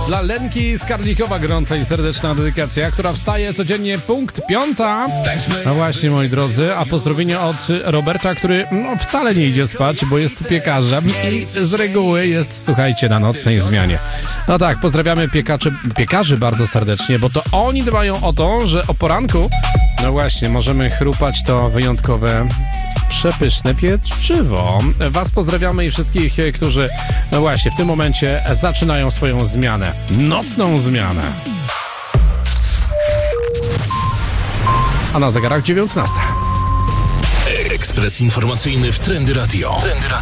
Dla Lenki z Karlikowa gorąca i serdeczna dedykacja, która wstaje codziennie punkt 5. No właśnie, moi drodzy, a pozdrowienie od Roberta, który wcale nie idzie spać, bo jest piekarzem i z reguły jest, słuchajcie, na nocnej zmianie. No tak, pozdrawiamy piekarzy bardzo serdecznie, bo to oni dbają o to, że o poranku, no właśnie, możemy chrupać to wyjątkowe przepyszne pieczywo. Was pozdrawiamy i wszystkich, którzy, no właśnie, w tym momencie zaczynają swoją zmianę. Nocną zmianę. A na zegarach 19. Ekspres informacyjny w Trendy Radio.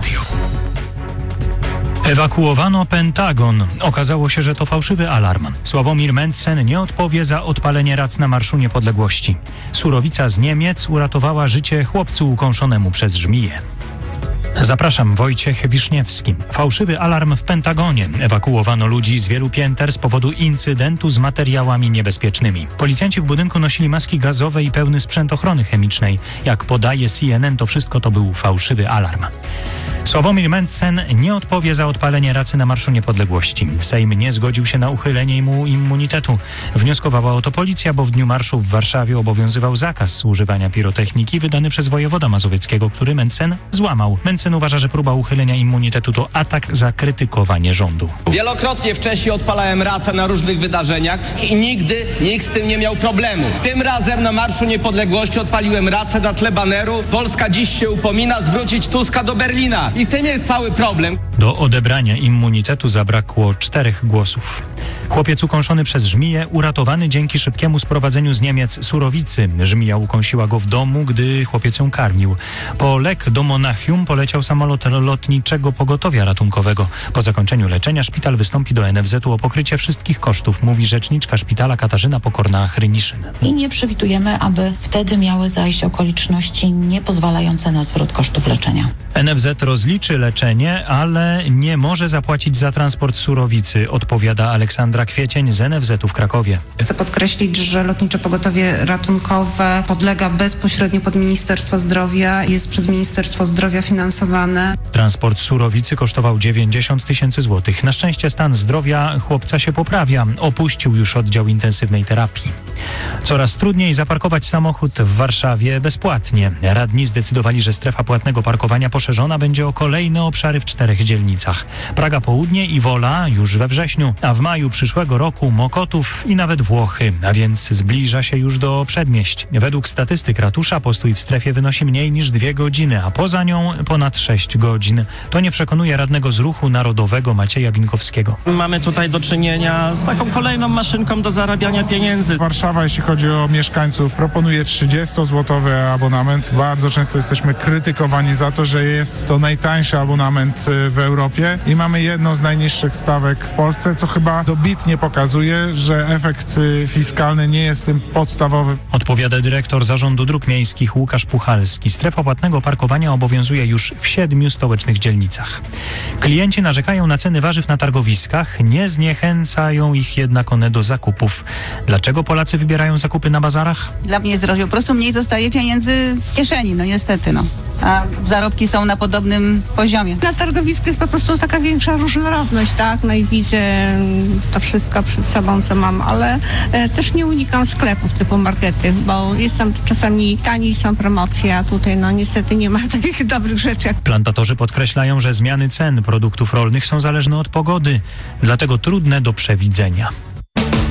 Ewakuowano Pentagon. Okazało się, że to fałszywy alarm. Sławomir Mencen nie odpowie za odpalenie rac na Marszu Niepodległości. Surowica z Niemiec uratowała życie chłopcu ukąszonemu przez żmiję. Zapraszam, Wojciech Wiszniewski. Fałszywy alarm w Pentagonie. Ewakuowano ludzi z wielu pięter z powodu incydentu z materiałami niebezpiecznymi. Policjanci w budynku nosili maski gazowe i pełny sprzęt ochrony chemicznej. Jak podaje CNN, to wszystko to był fałszywy alarm. Sławomir Mencen nie odpowie za odpalenie racy na Marszu Niepodległości. Sejm nie zgodził się na uchylenie mu immunitetu. Wnioskowała o to policja, bo w dniu marszu w Warszawie obowiązywał zakaz używania pirotechniki wydany przez wojewoda mazowieckiego, który Mencen złamał. Mencen uważa, że próba uchylenia immunitetu to atak za krytykowanie rządu. Wielokrotnie wcześniej odpalałem racę na różnych wydarzeniach i nigdy nikt z tym nie miał problemu. Tym razem na Marszu Niepodległości odpaliłem racę na tle baneru "Polska dziś się upomina, zwrócić Tuska do Berlina". I w tym jest cały problem. Do odebrania immunitetu zabrakło 4 głosów. Chłopiec ukąszony przez żmiję uratowany dzięki szybkiemu sprowadzeniu z Niemiec surowicy. Żmija ukąsiła go w domu, gdy chłopiec ją karmił. Po lek do Monachium poleciał samolot lotniczego pogotowia ratunkowego. Po zakończeniu leczenia szpital wystąpi do NFZ-u o pokrycie wszystkich kosztów, mówi rzeczniczka szpitala Katarzyna Pokorna-Chryniszyn. I nie przewidujemy, aby wtedy miały zajść okoliczności niepozwalające na zwrot kosztów leczenia. NFZ rozliczy leczenie, ale nie może zapłacić za transport surowicy, odpowiada Aleksandra Kwiecień z NFZ-u w Krakowie. Chcę podkreślić, że Lotnicze Pogotowie Ratunkowe podlega bezpośrednio pod Ministerstwo Zdrowia, jest przez Ministerstwo Zdrowia finansowane. Transport surowicy kosztował 90 000 złotych. Na szczęście stan zdrowia chłopca się poprawia. Opuścił już oddział intensywnej terapii. Coraz trudniej zaparkować samochód w Warszawie bezpłatnie. Radni zdecydowali, że strefa płatnego parkowania poszerzona będzie o kolejne obszary w 4 dzielnicach. Praga Południe i Wola już we wrześniu, a w maju przyszłego roku Mokotów i nawet Włochy, a więc zbliża się już do przedmieść. Według statystyk ratusza postój w strefie wynosi mniej niż 2 godziny, a poza nią ponad 6 godzin. To nie przekonuje radnego z Ruchu Narodowego Macieja Binkowskiego. Mamy tutaj do czynienia z taką kolejną maszynką do zarabiania pieniędzy. Warszawa, jeśli chodzi o mieszkańców, proponuje 30-złotowy abonament. Bardzo często jesteśmy krytykowani za to, że jest to najtańszy abonament w Europie i mamy jedną z najniższych stawek w Polsce, co chyba dobitnie pokazuje, że efekt fiskalny nie jest tym podstawowy. Odpowiada dyrektor Zarządu Dróg Miejskich Łukasz Puchalski. Strefa płatnego parkowania obowiązuje już w 7 stołecznych dzielnicach. Klienci narzekają na ceny warzyw na targowiskach, nie zniechęcają ich jednak one do zakupów. Dlaczego Polacy wybierają zakupy na bazarach? Dla mnie jest drożej, po prostu mniej zostaje pieniędzy w kieszeni, niestety, a zarobki są na podobnym poziomie. Na targowisku jest po prostu taka większa różnorodność, tak? No i widzę to wszystko przed sobą, co mam, ale też nie unikam sklepów typu markety, bo jest tam czasami taniej, są promocje, a tutaj niestety nie ma takich dobrych rzeczy. Plantatorzy podkreślają, że zmiany cen produktów rolnych są zależne od pogody, dlatego trudne do przewidzenia.